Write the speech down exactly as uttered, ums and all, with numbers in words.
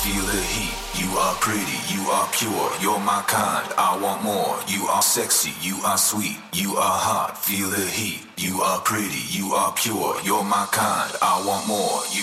Feel the heat, you are pretty, you are pure, you're my kind, I want more. You are sexy, you are sweet, you are hot. Feel the heat, you are pretty, you are pure, you're my kind, I want more. You